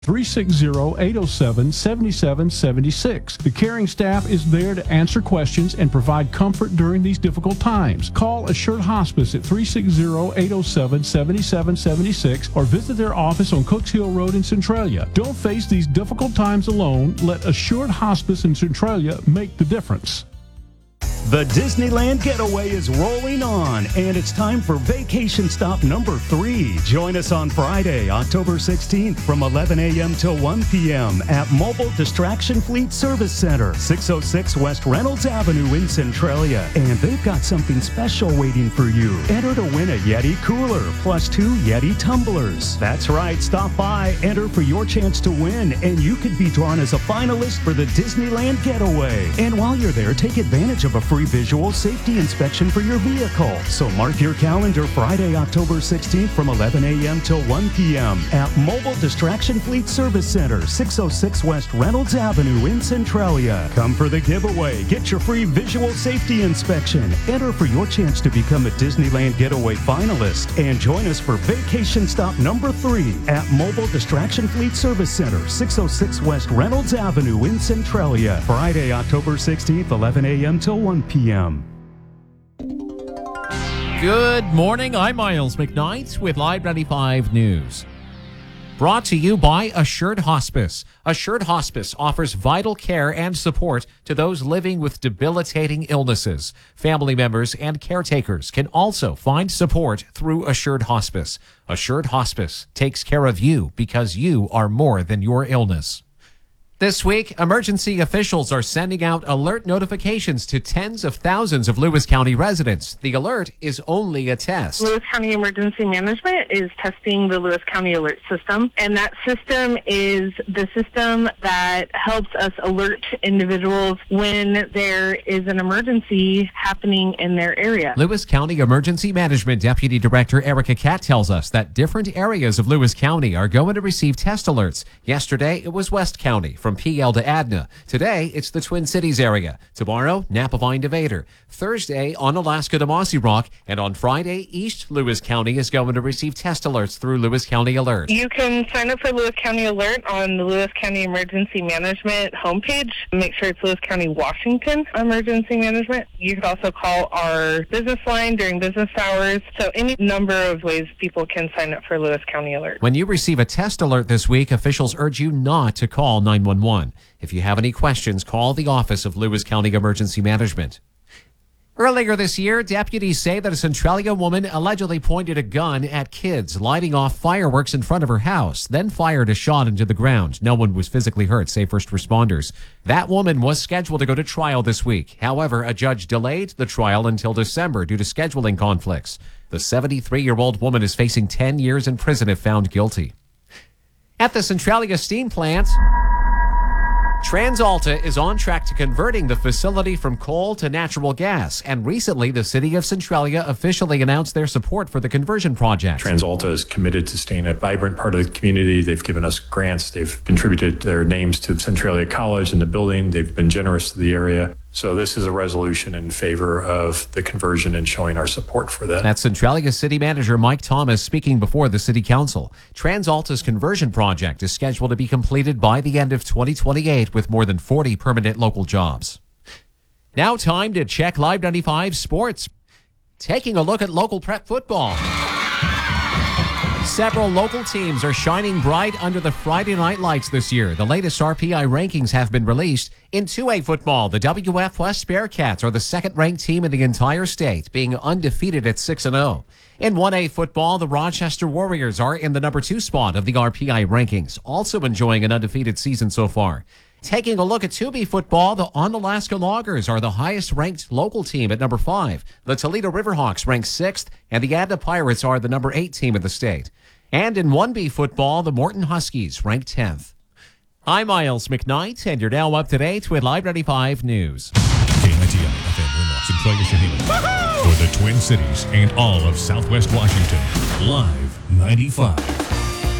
360-807-7776. The caring staff is there to answer questions and provide comfort during these difficult times. Call Assured Hospice at 360-807-7776 or visit their office on Cooks Hill Road in Centralia. Don't face these difficult times alone. Let Assured Hospice in Centralia make the difference. The Disneyland Getaway is rolling on, and it's time for vacation stop number 3. Join us on Friday, October 16th from 11 a.m. till 1 p.m. at Mobile Distraction Fleet Service Center, 606 West Reynolds Avenue in Centralia. And they've got something special waiting for you. Enter to win a Yeti cooler plus 2 Yeti tumblers. That's right, stop by, enter for your chance to win, and you could be drawn as a finalist for the Disneyland Getaway. And while you're there, take advantage of a free visual safety inspection for your vehicle. So mark your calendar Friday, October 16th from 11 a.m. till 1 p.m. at Mobile Distraction Fleet Service Center, 606 West Reynolds Avenue in Centralia. Come for the giveaway. Get your free visual safety inspection. Enter for your chance to become a Disneyland Getaway finalist. And join us for vacation stop number 3 at Mobile Distraction Fleet Service Center, 606 West Reynolds Avenue in Centralia. Friday, October 16th, 11 a.m. till 1 p.m. Good morning. I'm Miles McKnight with Live 95 News. Brought to you by Assured Hospice. Assured Hospice offers vital care and support to those living with debilitating illnesses. Family members and caretakers can also find support through Assured Hospice. Assured Hospice takes care of you because you are more than your illness. This week, emergency officials are sending out alert notifications to tens of thousands of Lewis County residents. The alert is only a test. Lewis County Emergency Management is testing the Lewis County Alert System, and that system is the system that helps us alert individuals when there is an emergency happening in their area. Lewis County Emergency Management Deputy Director Erica Catt tells us that different areas of Lewis County are going to receive test alerts. Yesterday, it was West County, from PL to Adna. Today, it's the Twin Cities area. Tomorrow, Napavine to Vader. Thursday, Onalaska to Mossy Rock. And on Friday, East Lewis County is going to receive test alerts through Lewis County Alert. You can sign up for Lewis County Alert on the Lewis County Emergency Management homepage. Make sure it's Lewis County, Washington Emergency Management. You can also call our business line during business hours. So any number of ways people can sign up for Lewis County Alert. When you receive a test alert this week, officials urge you not to call 911. If you have any questions, call the Office of Lewis County Emergency Management. Earlier this year, deputies say that a Centralia woman allegedly pointed a gun at kids, lighting off fireworks in front of her house, then fired a shot into the ground. No one was physically hurt, say first responders. That woman was scheduled to go to trial this week. However, a judge delayed the trial until December due to scheduling conflicts. The 73-year-old woman is facing 10 years in prison if found guilty. At the Centralia Steam Plant, TransAlta is on track to converting the facility from coal to natural gas, and recently the city of Centralia officially announced their support for the conversion project. TransAlta is committed to staying a vibrant part of the community. They've given us grants. They've contributed their names to Centralia College and the building. They've been generous to the area. So this is a resolution in favor of the conversion and showing our support for that. That's Centralia City Manager Mike Thomas speaking before the City Council. TransAlta's conversion project is scheduled to be completed by the end of 2028 with more than 40 permanent local jobs. Now time to check Live 95 Sports. Taking a look at local prep football. Several local teams are shining bright under the Friday night lights this year. The latest RPI rankings have been released. In 2A football, the WF West Bearcats are the second-ranked team in the entire state, being undefeated at 6-0. In 1A football, the Rochester Warriors are in the number 2 spot of the RPI rankings, also enjoying an undefeated season so far. Taking a look at 2B football, the Onalaska Loggers are the highest-ranked local team at number 5. The Toledo Riverhawks rank 6th, and the Adna Pirates are the number 8 team in the state. And in 1B football, the Morton Huskies rank 10th. I'm Miles McKnight, and you're now up to date with Live 95 News. KITI FM Winlock, Centralia, Chehalis. For the Twin Cities and all of Southwest Washington, Live 95.